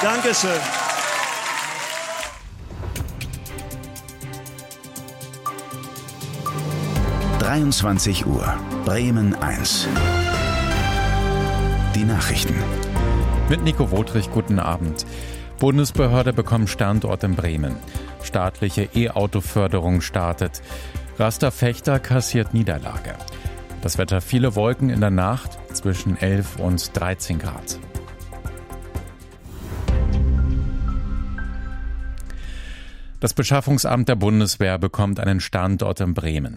Dankeschön. Uhr, Bremen 1. Die Nachrichten. Mit Nico Wotrich, guten Abend. Bundesbehörde bekommt Standort in Bremen. Staatliche E-Auto-Förderung startet. Raster-Fechter kassiert Niederlage. Das Wetter: viele Wolken in der Nacht, zwischen 11 und 13 Grad. Das Beschaffungsamt der Bundeswehr bekommt einen Standort in Bremen.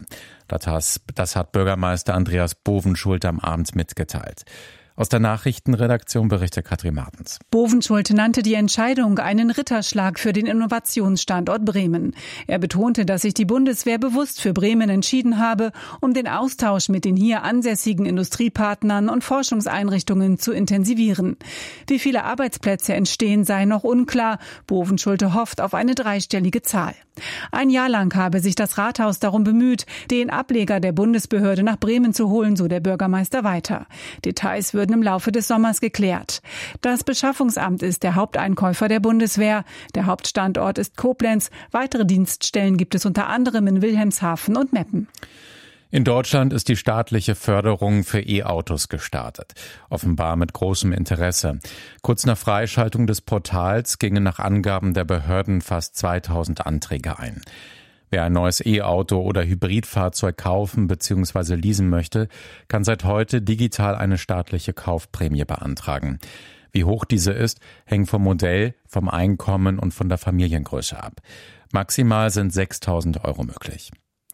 Das hat Bürgermeister Andreas Bovenschulte am Abend mitgeteilt. Aus der Nachrichtenredaktion berichtet Katrin Martens. Bovenschulte nannte die Entscheidung einen Ritterschlag für den Innovationsstandort Bremen. Er betonte, dass sich die Bundeswehr bewusst für Bremen entschieden habe, um den Austausch mit den hier ansässigen Industriepartnern und Forschungseinrichtungen zu intensivieren. Wie viele Arbeitsplätze entstehen, sei noch unklar. Bovenschulte hofft auf eine dreistellige Zahl. Ein Jahr lang habe sich das Rathaus darum bemüht, den Ableger der Bundesbehörde nach Bremen zu holen, so der Bürgermeister weiter. Details würden im Laufe des Sommers geklärt. Das Beschaffungsamt ist der Haupteinkäufer der Bundeswehr. Der Hauptstandort ist Koblenz. Weitere Dienststellen gibt es unter anderem in Wilhelmshaven und Meppen. In Deutschland ist die staatliche Förderung für E-Autos gestartet. Offenbar mit großem Interesse. Kurz nach Freischaltung des Portals gingen nach Angaben der Behörden fast 2000 Anträge ein. Wer ein neues E-Auto oder Hybridfahrzeug kaufen bzw. leasen möchte, kann seit heute digital eine staatliche Kaufprämie beantragen. Wie hoch diese ist, hängt vom Modell, vom Einkommen und von der Familiengröße ab. Maximal sind 6.000 € möglich.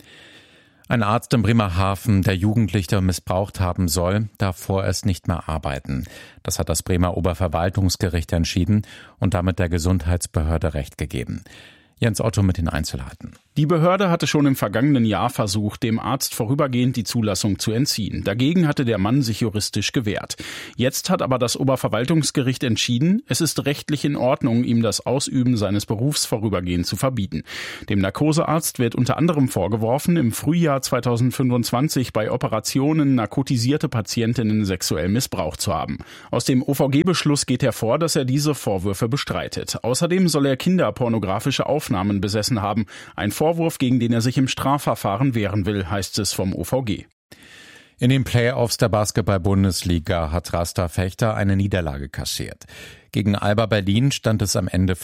Ein Arzt in Bremerhaven, der Jugendliche missbraucht haben soll, darf vorerst nicht mehr arbeiten. Das hat das Bremer Oberverwaltungsgericht entschieden und damit der Gesundheitsbehörde Recht gegeben. Jens Otto mit den Einzelheiten. Die Behörde hatte schon im vergangenen Jahr versucht, dem Arzt vorübergehend die Zulassung zu entziehen. Dagegen hatte der Mann sich juristisch gewehrt. Jetzt hat aber das Oberverwaltungsgericht entschieden, es ist rechtlich in Ordnung, ihm das Ausüben seines Berufs vorübergehend zu verbieten. Dem Narkosearzt wird unter anderem vorgeworfen, im Frühjahr 2025 bei Operationen narkotisierte Patientinnen sexuell missbraucht zu haben. Aus dem OVG-Beschluss geht hervor, dass er diese Vorwürfe bestreitet. Außerdem soll er kinderpornografische Aufnahmen besessen haben. Ein Vorwurf, gegen den er sich im Strafverfahren wehren will, heißt es vom OVG. In den Playoffs der Basketball-Bundesliga hat Raster-Fechter eine Niederlage kassiert. Gegen Alba Berlin stand es am Ende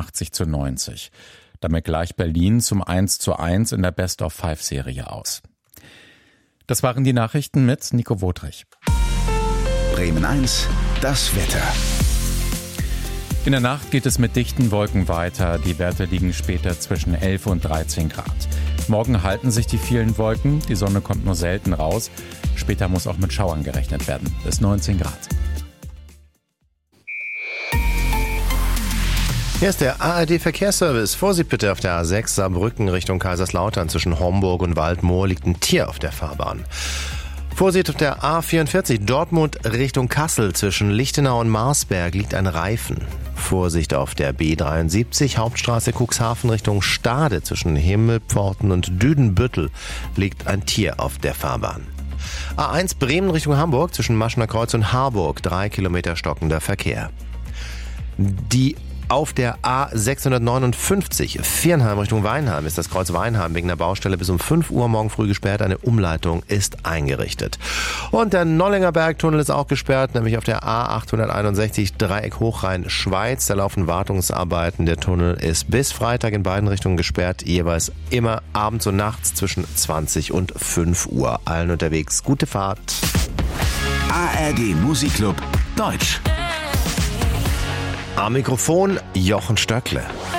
85:90. Damit gleicht Berlin zum 1:1 in der Best-of-5-Serie aus. Das waren die Nachrichten mit Nico Wotrich. Bremen 1, das Wetter. In der Nacht geht es mit dichten Wolken weiter. Die Werte liegen später zwischen 11 und 13 Grad. Morgen halten sich die vielen Wolken. Die Sonne kommt nur selten raus. Später muss auch mit Schauern gerechnet werden. Bis 19 Grad. Hier ist der ARD-Verkehrsservice. Vorsicht bitte auf der A6 Saarbrücken Richtung Kaiserslautern. Zwischen Homburg und Waldmoor liegt ein Tier auf der Fahrbahn. Vorsicht auf der A44 Dortmund Richtung Kassel. Zwischen Lichtenau und Marsberg liegt ein Reifen. Vorsicht auf der B73 Hauptstraße Cuxhaven Richtung Stade. Zwischen Himmelpforten und Düdenbüttel liegt ein Tier auf der Fahrbahn. A1 Bremen Richtung Hamburg. Zwischen Maschener Kreuz und Harburg 3 Kilometer stockender Verkehr. Die auf der A659 Viernheim Richtung Weinheim ist das Kreuz Weinheim wegen der Baustelle bis um 5 Uhr morgen früh gesperrt. Eine Umleitung ist eingerichtet. Und der Nollinger Bergtunnel ist auch gesperrt, nämlich auf der A861 Dreieck Hochrhein Schweiz. Da laufen Wartungsarbeiten. Der Tunnel ist bis Freitag in beiden Richtungen gesperrt, jeweils immer abends und nachts zwischen 20 und 5 Uhr. Allen unterwegs gute Fahrt. ARD Musikclub Deutsch. Am Mikrofon Jochen Stöckle.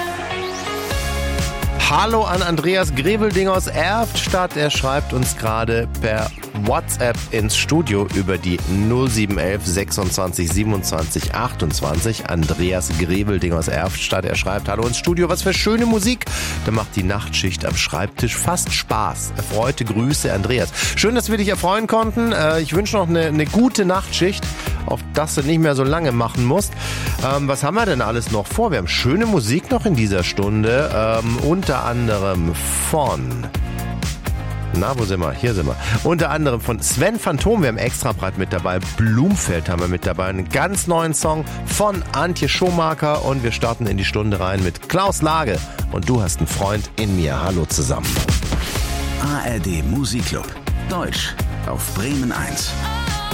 Hallo an Andreas Grebelding aus Erftstadt. Er schreibt uns gerade per WhatsApp ins Studio über die 0711 26 27 28. Andreas Grebelding aus Erftstadt. Er schreibt: Hallo ins Studio, was für schöne Musik. Da macht die Nachtschicht am Schreibtisch fast Spaß. Erfreute Grüße, Andreas. Schön, dass wir dich erfreuen konnten. Ich wünsche noch eine gute Nachtschicht, auf das du nicht mehr so lange machen musst. Was haben wir denn alles noch vor? Wir haben schöne Musik noch in dieser Stunde. Unter anderem von Na, wo sind wir? Hier sind wir. Unter anderem von Sven Phantom, wir haben Extrabreit mit dabei. Blumfeld haben wir mit dabei. Einen ganz neuen Song von Antje Schomaker. Und wir starten in die Stunde rein mit Klaus Lage. Und du hast einen Freund in mir. Hallo zusammen. ARD Musikclub. Deutsch auf Bremen 1.